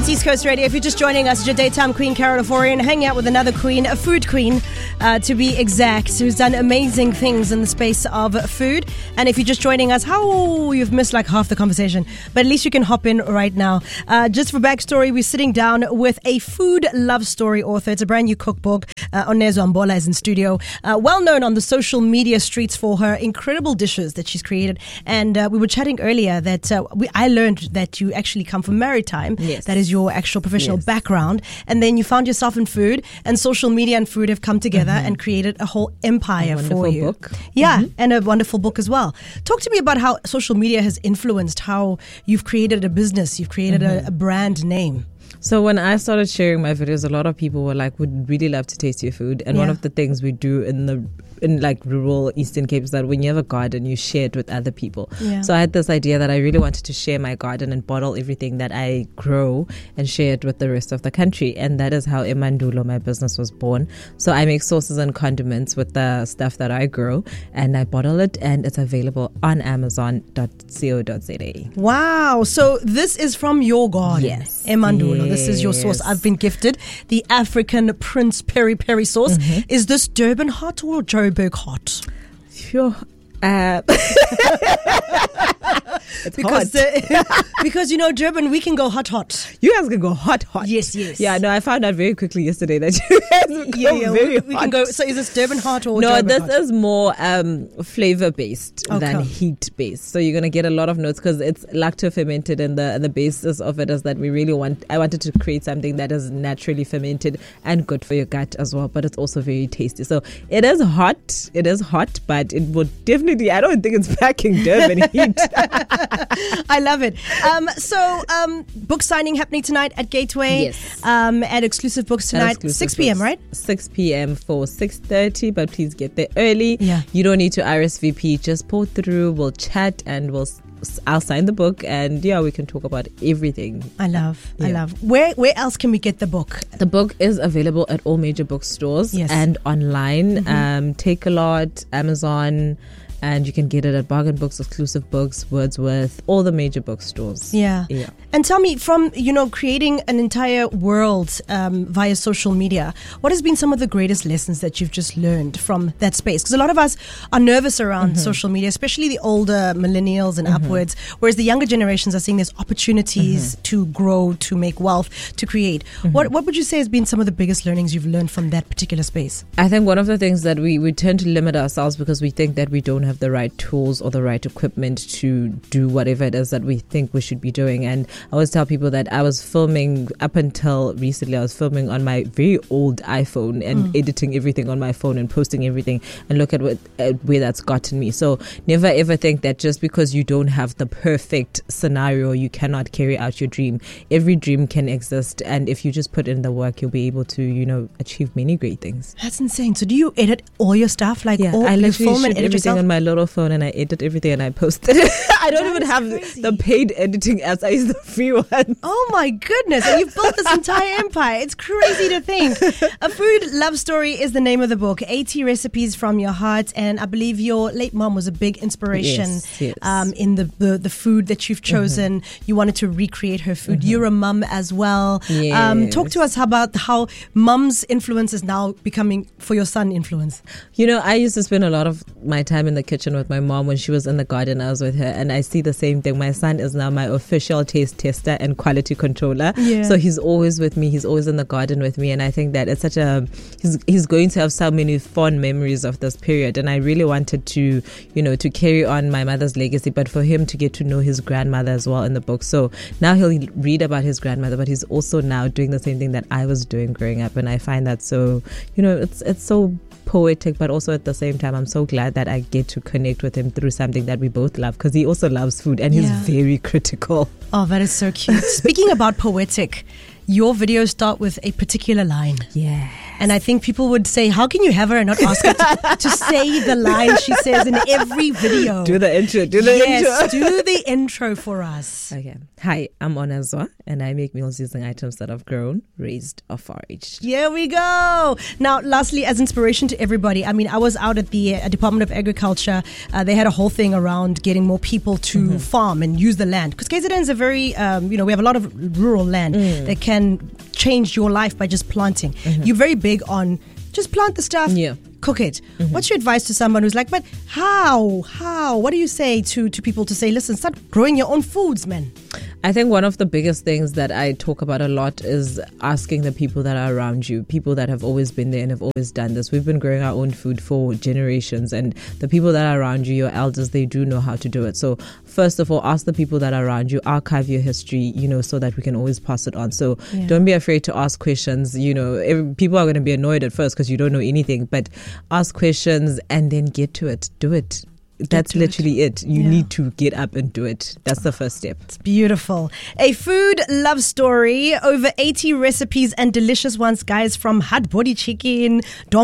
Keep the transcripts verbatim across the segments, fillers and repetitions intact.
That's East Coast Radio. If you're just joining us, it's your daytime queen, Carol Aforian, hanging out with another queen, a food queen, uh, to be exact, who's done amazing things in the space of food. And if you're just joining us, how you've missed like half the conversation, but at least you can hop in right now. Uh, just for backstory, we're sitting down with a food love story author. It's a brand new cookbook. Uh, Onezo Ambola is in studio. Uh, well known on the social media streets for her incredible dishes that she's created. And uh, we were chatting earlier that uh, we, I learned that you actually come from maritime. Yes. That is your actual professional Yes. background. And then you found yourself in food, and social media and food have come together mm-hmm. and created a whole empire a for you. book. Yeah, mm-hmm. and a wonderful book as well. Talk to me about how social media has influenced how you've created a business, you've created mm-hmm. a, a brand name. So when I started sharing my videos, a lot of people were like, would really love to taste your food. And yeah. one of the things we do in the in like rural Eastern Cape is that when you have a garden, you share it with other people. Yeah. So I had this idea that I really wanted to share my garden and bottle everything that I grow and share it with the rest of the country. And that is how Emandulo, my business, was born. So I make sauces and condiments with the stuff that I grow, and I bottle it, and it's available on amazon dot co dot za. Wow. So this is from your garden. Yes. Emandulo. This is your sauce. Yes. I've been gifted the African Prince Peri Peri sauce. Mm-hmm. Is this Durban hot or Joburg hot? Sure. Uh, it's because the, because you know Durban, we can go hot hot. You guys can go hot hot. Yes, yes. Yeah, no, I found out very quickly yesterday that you guys can go yeah, yeah, very we, we hot. can go. So is this Durban hot or no? Joburg This hot? is more um, flavor based Okay. than heat based. So you're gonna get a lot of notes because it's lacto fermented, and the the basis of it is that we really want. I wanted to create something that is naturally fermented and good for your gut as well, but it's also very tasty. So it is hot. It is hot, but it would definitely. I don't think it's packing Durban heat. I love it. Um, so, um, book signing happening tonight at Gateway. Yes. Um, at Exclusive Books tonight, Exclusive six p.m. Books. right? six p.m. for six thirty, but please get there early. Yeah. You don't need to R S V P. Just pull through. We'll chat and we'll. I'll sign the book, and yeah, we can talk about everything. I love. I Yeah. love. Where Where else can we get the book? The book is available at all major bookstores Yes. and online. Mm-hmm. Um, Take a Lot, Amazon. And you can get it at Bargain Books, Exclusive Books, Wordsworth, all the major bookstores. Yeah. Yeah. And tell me, from, you know, creating an entire world um, via social media, what has been some of the greatest lessons that you've just learned from that space? Because a lot of us are nervous around mm-hmm. social media, especially the older millennials and mm-hmm. upwards, whereas the younger generations are seeing there's opportunities mm-hmm. to grow, to make wealth, to create. Mm-hmm. What What would you say has been some of the biggest learnings you've learned from that particular space? I think one of the things that we, we tend to limit ourselves because we think that we don't have the right tools or the right equipment to do whatever it is that we think we should be doing. And I always tell people that I was filming up until recently, I was filming on my very old iPhone and mm. editing everything on my phone and posting everything, and look at, what, at where that's gotten me. So never ever think that just because you don't have the perfect scenario, you cannot carry out your dream. Every dream can exist, and if you just put in the work, you'll be able to, you know, achieve many great things. That's insane. So do you edit all your stuff? Like yeah, all, I you literally film and shoot edit everything yourself? on my little phone, and I edit everything and I post it. I don't That even is have crazy. the paid editing apps. I use the free one. Oh my goodness. And you've built this entire empire. It's crazy to think. A Food Love Story is the name of the book. eighty recipes from your heart. And I believe your late mom was a big inspiration Yes, yes. Um, in the, the, the food that you've chosen. Mm-hmm. You wanted to recreate her food. Mm-hmm. You're a mum as well. Yes. Um, talk to us about how mum's influence is now becoming for your son influence. You know, I used to spend a lot of my time in the kitchen with my mom. When she was in the garden, I was with her, and I see the same thing. My son is now my official taste tester and quality controller. Yeah. So he's always with me. He's always in the garden with me, and I think that it's such a he's he's going to have so many fond memories of this period. And I really wanted to, you know, to carry on my mother's legacy, but for him to get to know his grandmother as well in the book. So now he'll read about his grandmother, but he's also now doing the same thing that I was doing growing up, and I find that so, you know, it's it's so poetic, but also at the same time I'm so glad that I get to connect with him through something that we both love, because he also loves food and he's Yeah. very critical. Oh, that is so cute. Speaking about poetic, your videos start with a particular line. Yeah. And I think people would say, how can you have her and not ask her to, to say the line she says in every video? Do the intro. Do the yes, intro. do the intro for us. Okay. Hi, I'm Onezwa, and I make meals using items that I've grown, raised, or foraged. Here we go. Now, lastly, as inspiration to everybody, I mean, I was out at the uh, Department of Agriculture. Uh, they had a whole thing around getting more people to mm-hmm. farm and use the land. Because K Z N is a very, um, you know, we have a lot of rural land mm. that can change your life by just planting. Mm-hmm. You're very big on just plant the stuff. Yeah. Cook it. Mm-hmm. What's your advice to someone who's like, but how? How? What do you say to, to people to say, listen, start growing your own foods, man? I think one of the biggest things that I talk about a lot is asking the people that are around you, people that have always been there and have always done this. We've been growing our own food for generations, and the people that are around you, your elders, they do know how to do it. So first of all, ask the people that are around you, archive your history, you know, so that we can always pass it on. So yeah. don't be afraid to ask questions. You know, every, people are going to be annoyed at first because you don't know anything, but ask questions and then get to it. Do it. That's literally it. it. You yeah. need to get up and do it. That's the first step. It's beautiful. A food love story. Over eighty recipes and delicious ones, guys, from hot body chicken,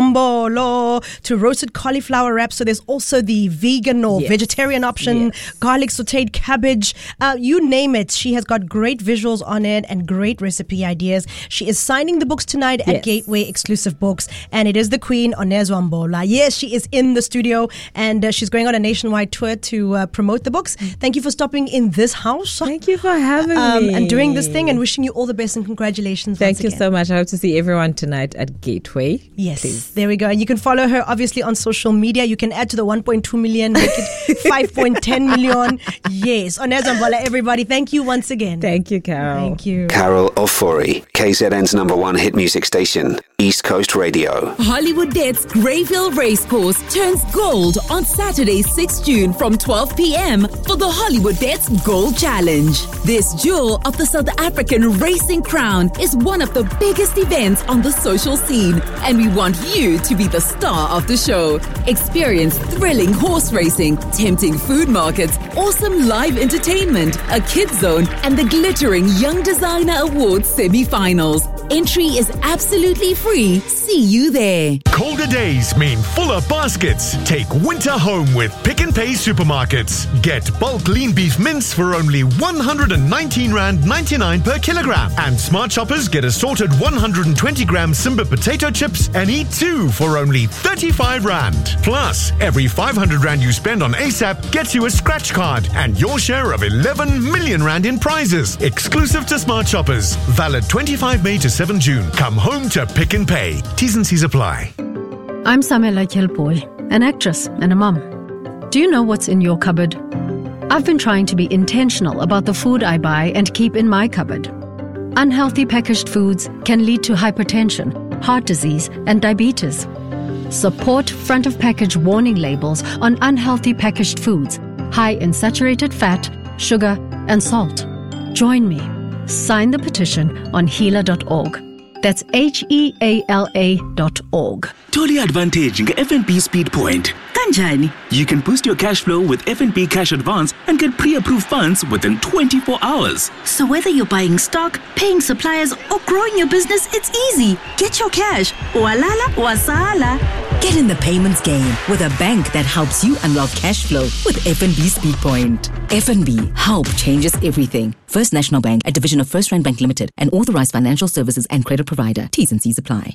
dombolo, to roasted cauliflower wraps. So there's also the vegan or yes. vegetarian option, yes. garlic sauteed cabbage. Uh, you name it. She has got great visuals on it and great recipe ideas. She is signing the books tonight yes. at Gateway Exclusive Books. And it is the Queen, Onezwa Mbola. Yes, she is in the studio and uh, she's going on a nationwide tour to uh, promote the books. Thank you for stopping in this house. Thank you for having um, me. And doing this thing, and wishing you all the best and congratulations. Thank once you again. so much. I hope to see everyone tonight at Gateway. Yes, please. There we go. And you can follow her obviously on social media. You can add to the one point two million, make it five point one zero million. Yes. Onezwa Mbola, everybody, thank you once again. Thank you, Carol. Thank you. Carol Ofori, K Z N's number one hit music station, East Coast Radio. Hollywoodettes Greyville Racecourse turns gold on Saturday, sixth of June from twelve p.m. for the Hollywoodettes Gold Challenge. This jewel of the South African racing crown is one of the biggest events on the social scene, and we want you to be the star of the show. Experience thrilling horse racing, tempting food markets, awesome live entertainment, a kids zone, and the glittering Young Designer Awards semi-finals. Entry is absolutely free. See you there. Colder days mean fuller baskets. Take winter home with Pick n Pay supermarkets. Get bulk lean beef mince for only one hundred nineteen rand ninety-nine per kilogram. And Smart Shoppers get assorted one hundred twenty gram Simba potato chips and eat two for only thirty-five rand. Plus, every five hundred rand you spend on ASAP gets you a scratch card and your share of eleven million rand in prizes. Exclusive to Smart Shoppers. Valid twenty-fifth of May to seventh of June. Come home to Pick n Pay. T's and C's apply. I'm Samela Kelpoy, an actress and a mum. Do you know what's in your cupboard? I've been trying to be intentional about the food I buy and keep in my cupboard. Unhealthy packaged foods can lead to hypertension, heart disease, and diabetes. Support front of package warning labels on unhealthy packaged foods, high in saturated fat, sugar, and salt. Join me. Sign the petition on healer dot org. That's H E A L A dot org. Totally advantage F N B Speed Point. Kanjani. You can boost your cash flow with F N B Cash Advance and get pre-approved funds within twenty-four hours. So whether you're buying stock, paying suppliers, or growing your business, it's easy. Get your cash. Walala wasala. Get in the payments game with a bank that helps you unlock cash flow with F N B Speed Point. F N B, help changes everything. First National Bank, a division of First Rand Bank Limited, an authorized financial services and credit provider. T's and C's apply.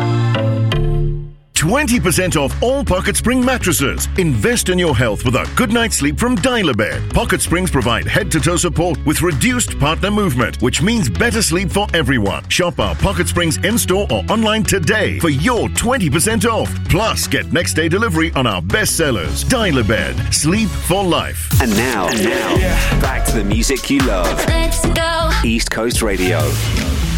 twenty percent off all Pocket Spring mattresses. Invest in your health with a good night's sleep from Dial-A-Bed. Pocket Springs provide head-to-toe support with reduced partner movement, which means better sleep for everyone. Shop our Pocket Springs in-store or online today for your twenty percent off. Plus, get next-day delivery on our best sellers. Dial-A-Bed. Sleep for life. And now, and now, yeah. back to the music you love. Let's go. East Coast Radio.